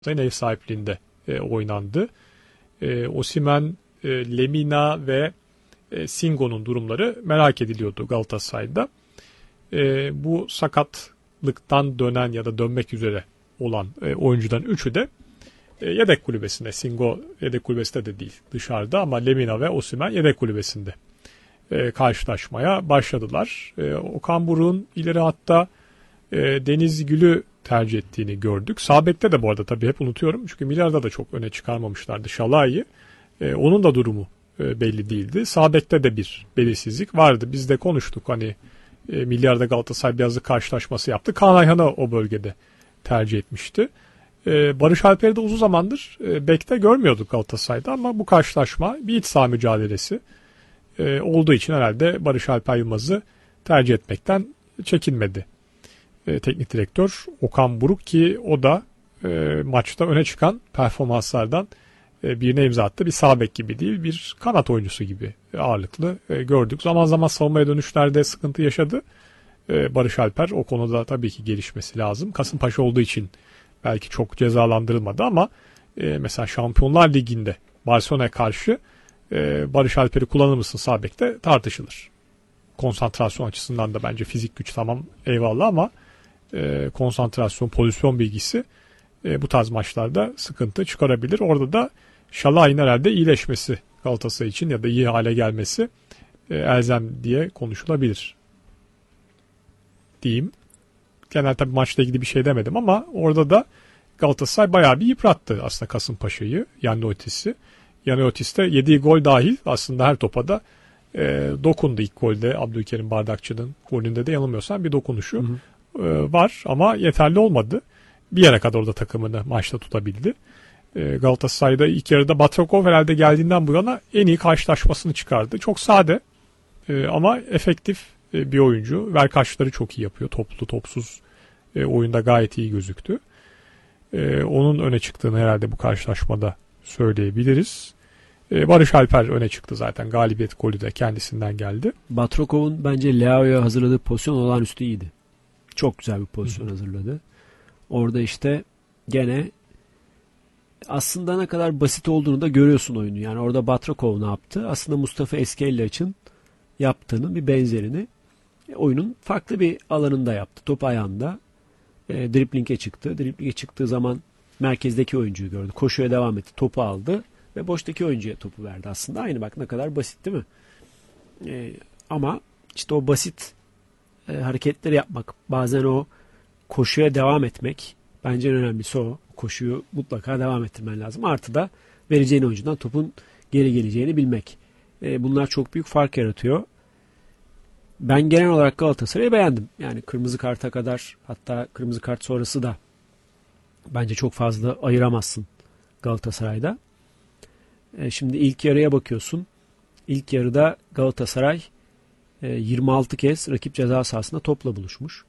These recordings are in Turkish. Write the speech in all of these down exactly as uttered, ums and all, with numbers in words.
ev sahipliğinde e, oynandı. E, Osimhen, e, Lemina ve e, Singo'nun durumları merak ediliyordu Galatasaray'da. E, bu sakatlıktan dönen ya da dönmek üzere olan e, oyuncudan üçü de e, yedek kulübesinde. Singo yedek kulübesinde de değil, dışarıda, ama Lemina ve Osimhen yedek kulübesinde e, karşılaşmaya başladılar. E, Okan Buruk'un ileri hatta e, Deniz Gül'ü tercih ettiğini gördük. Sağ bekte de bu arada tabii hep unutuyorum. Çünkü Milyar'da da çok öne çıkarmamışlardı Şalai'yi. E, onun da durumu e, belli değildi. Sağ bekte de bir belirsizlik vardı. Biz de konuştuk, hani e, Milyar'da Galatasaray bir yazık karşılaşması yaptı. Kaan Ayhan'ı o bölgede tercih etmişti. E, Barış Alper'i de uzun zamandır e, bekte görmüyorduk Galatasaray'da, ama bu karşılaşma bir iç saha mücadelesi e, olduğu için herhalde Barış Alper Yılmaz'ı tercih etmekten çekinmedi E, teknik direktör Okan Buruk, ki o da e, maçta öne çıkan performanslardan e, birine imza attı. Bir sağ bek gibi değil, bir kanat oyuncusu gibi ağırlıklı e, gördük. Zaman zaman savunmaya dönüşlerde sıkıntı yaşadı e, Barış Alper. O konuda tabii ki gelişmesi lazım. Kasımpaşa olduğu için belki çok cezalandırılmadı, ama e, mesela Şampiyonlar Ligi'nde Barcelona'ya karşı e, Barış Alper'i kullanır mısın sağ bekte tartışılır. Konsantrasyon açısından da bence fizik güç tamam eyvallah, ama e, konsantrasyon, pozisyon bilgisi e, bu tarz maçlarda sıkıntı çıkarabilir. Orada da Şalai'nin herhalde iyileşmesi Galatasaray için ya da iyi hale gelmesi e, elzem diye konuşulabilir diyeyim. Genel tabii maçla ilgili bir şey demedim, ama orada da Galatasaray bayağı bir yıprattı aslında Kasımpaşa'yı, Yanni Otis'i. Yanni Otis'te yediği gol dahil aslında her topa da e, dokundu. İlk golde Abdülkerim Bardakçı'nın golünde de yanılmıyorsam bir dokunuşu hı hı. E, var, ama yeterli olmadı. Bir yere kadar orada takımını maçta tutabildi. E, Galatasaray'da ilk yarıda Batrakov herhalde geldiğinden bu yana en iyi karşılaşmasını çıkardı. Çok sade e, ama efektif e, bir oyuncu. Verkaçları çok iyi yapıyor. Toplu topsuz e, oyunda gayet iyi gözüktü. E, onun öne çıktığını herhalde bu karşılaşmada söyleyebiliriz. E, Barış Alper öne çıktı zaten. Galibiyet golü de kendisinden geldi. Batrakov'un bence Leao'ya hazırladığı pozisyon olağanüstü iyiydi. Çok güzel bir pozisyon Hı-hı. hazırladı. Orada işte gene aslında ne kadar basit olduğunu da görüyorsun oyunu. Yani orada Batrakov ne yaptı? Aslında Mustafa Eskellaç'ın yaptığının bir benzerini e, oyunun farklı bir alanında yaptı. Top ayağında e, dribling'e çıktı. Dribling'e çıktığı zaman merkezdeki oyuncuyu gördü. Koşuya devam etti. Topu aldı ve boştaki oyuncuya topu verdi. Aslında aynı, bak ne kadar basit değil mi? E, ama işte o basit e, hareketleri yapmak, bazen o koşuya devam etmek, bence en önemlisi o. Koşuyu mutlaka devam ettirmen lazım. Artı da vereceğin oyuncudan topun geri geleceğini bilmek. E, bunlar çok büyük fark yaratıyor. Ben genel olarak Galatasaray'ı beğendim. Yani kırmızı karta kadar, hatta kırmızı kart sonrası da bence çok fazla ayıramazsın Galatasaray'da. E, şimdi ilk yarıya bakıyorsun. İlk yarıda Galatasaray e, yirmi altı kez rakip ceza sahasında topla buluşmuş.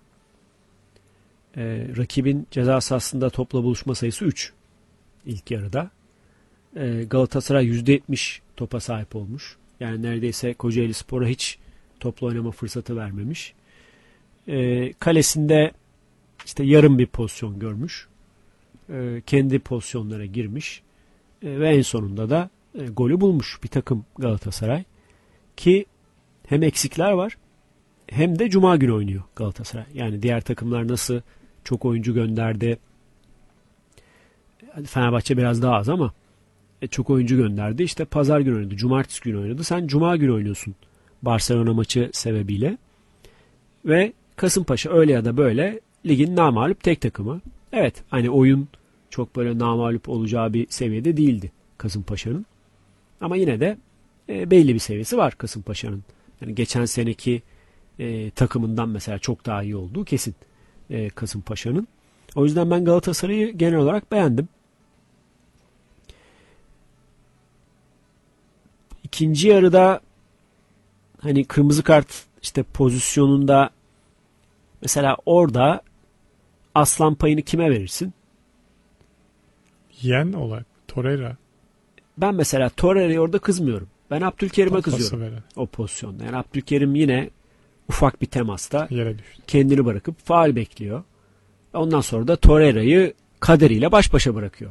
E, rakibin ceza sahasında topla buluşma sayısı üç ilk yarıda. E, Galatasaray yüzde yetmiş topa sahip olmuş. Yani neredeyse Kocaelispor'a hiç topla oynama fırsatı vermemiş. E, kalesinde işte yarım bir pozisyon görmüş. E, kendi pozisyonlara girmiş. E, ve en sonunda da e, golü bulmuş bir takım Galatasaray. Ki hem eksikler var hem de Cuma günü oynuyor Galatasaray. Yani diğer takımlar nasıl çok oyuncu gönderdi. Fenerbahçe biraz daha az ama çok oyuncu gönderdi. İşte pazar günü oynadı. Cumartesi günü oynadı. Sen Cuma günü oynuyorsun Barcelona maçı sebebiyle. Ve Kasımpaşa öyle ya da böyle ligin namağlup tek takımı. Evet, hani oyun çok böyle namağlup olacağı bir seviyede değildi Kasımpaşa'nın. Ama yine de e, belli bir seviyesi var Kasımpaşa'nın. Yani geçen seneki e, takımından mesela çok daha iyi olduğu kesin. Kasımpaşa'nın. O yüzden ben Galatasaray'ı genel olarak beğendim. İkinci yarıda hani kırmızı kart işte pozisyonunda mesela orada aslan payını kime verirsin? Yen olarak Torreira. Ben mesela Torreira'ya orada kızmıyorum. Ben Abdülkerim'e kızıyorum o pozisyonda. Yani Abdülkerim yine ufak bir temasta kendini bırakıp faul bekliyor. Ondan sonra da Torreira'yı kaderiyle baş başa bırakıyor.